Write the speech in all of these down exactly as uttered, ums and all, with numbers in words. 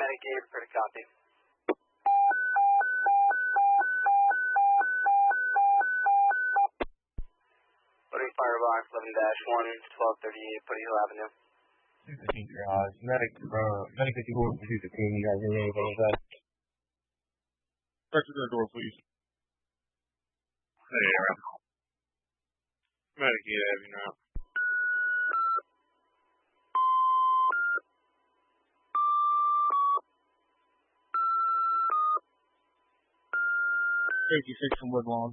Medic eight, prepare to copy. Loading firebox, eleven dash one, twelve thirty-eight, Putty Hill Avenue. two fifteen garage. Medic, uh, Medic fifty-four, two fifteen, you guys need anything with that? Back to the door, please. Hey, Aaron. Medic eight, have you now? Safety six from Woodlawn.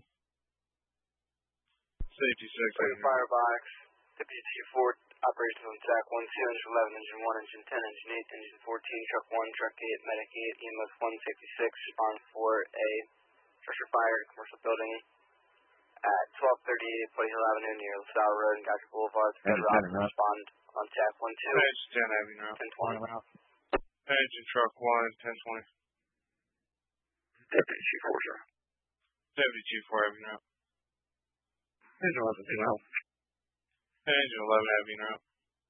Safety six, Loading firebox, W T four, operations on track one, two, engine eleven, engine one, engine ten, engine eight, engine fourteen, truck one, truck eight, medic eight, E M S one, safety six, respond four A, structure fire, commercial building at twelve thirty-eight Putty Hill Avenue near LaSalle Road and Gotcha Boulevard. Respond on track one, two. Engine ten, have you now? ten twenty. Engine truck one, ten twenty. Deputy Chief four, sir. Deputy Chief four, have you now? Engine eleven, two now. Engine eleven, have you now?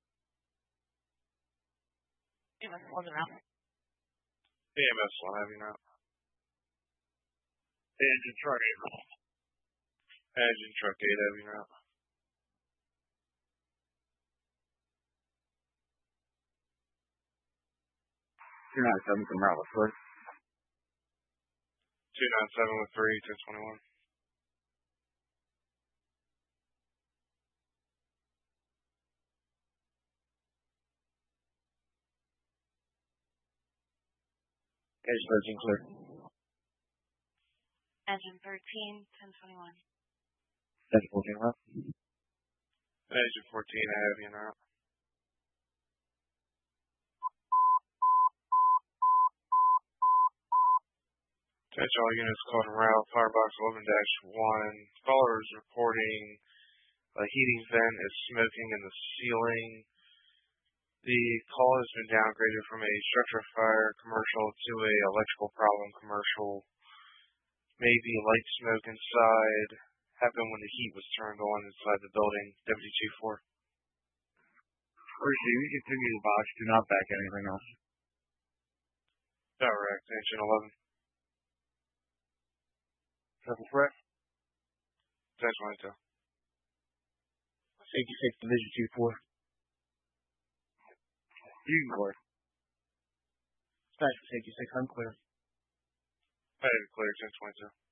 E M S one now. E M S one, have you now? Engine truck eight. Engine truck eight, have you now? two ninety-seven from Ralph, sir. two ninety-seven with three, ten twenty-one. Engine thirteen clear. Engine thirteen, ten twenty-one. Engine fourteen left. Engine fourteen, I have you now. Attention all units called en route, firebox eleven dash one. Caller is reporting a heating vent is smoking in the ceiling. The call has been downgraded from a structure fire commercial to a electrical problem commercial. Maybe light smoke inside. Happened when the heat was turned on inside the building. Deputy Chief four. First, you continue the box. Do not back anything else. Direct, engine eleven. Triple threat. ten twenty-two. Safety six, Division two four. You can clear. Dispatch for safety six, I'm clear. I have clear, ten twenty-two.